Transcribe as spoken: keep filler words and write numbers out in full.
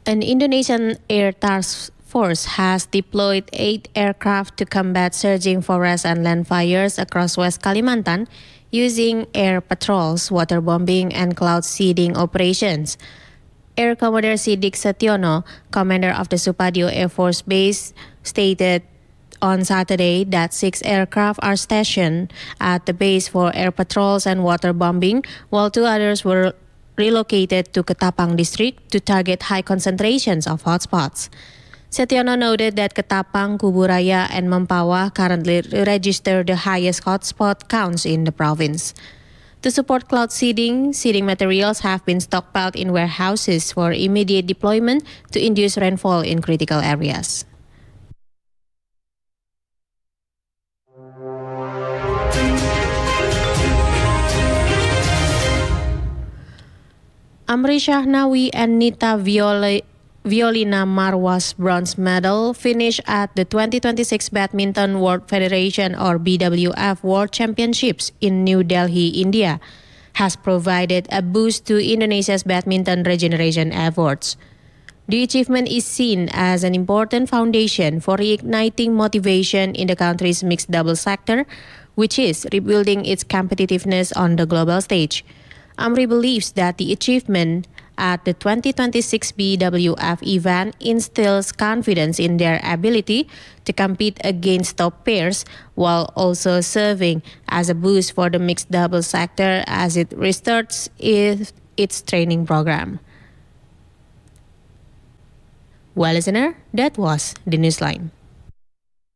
An Indonesian air task force has deployed eight aircraft to combat surging forest and land fires across West Kalimantan using air patrols, waterbombing, and cloud seeding operations. Air Commodore Sidik Setiono, commander of the Supadio Air Force Base, stated on Saturday that six aircraft are stationed at the base for air patrols and waterbombing, while two others were relocated to Ketapang district to target high concentrations of hotspots. Setiono noted that Ketapang, Kuburaya, and Mempawah currently register the highest hotspot counts in the province. To support cloud seeding, seeding materials have been stockpiled in warehouses for immediate deployment to induce rainfall in critical areas. Amri Shahnawi and Nita Viola, Violina Marwas bronze medal finished at the twenty twenty-six Badminton World Federation or B W F World Championships in New Delhi, India, has provided a boost to Indonesia's badminton regeneration efforts. The achievement is seen as an important foundation for reigniting motivation in the country's mixed doubles sector, which is rebuilding its competitiveness on the global stage. Amri believes that the achievement at the twenty twenty-six B W F event instills confidence in their ability to compete against top pairs while also serving as a boost for the mixed doubles sector as it restarts its, its training program. Well, listener, that was the Newsline.